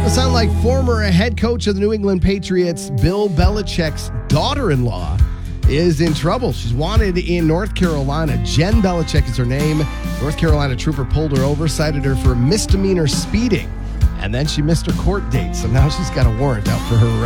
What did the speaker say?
It sounds like former head coach of the New England Patriots, Bill Belichick's daughter-in-law, is in trouble. She's wanted in North Carolina. Jen Belichick is her name. North Carolina trooper pulled her over, cited her for misdemeanor speeding, and then she missed her court date. So now she's got a warrant out for her arrest.